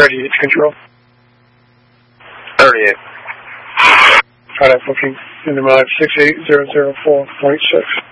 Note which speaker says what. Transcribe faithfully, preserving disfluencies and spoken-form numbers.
Speaker 1: thirty-eight to control.
Speaker 2: thirty-eight.
Speaker 1: Product booking in the mileage six eight zero zero four point six.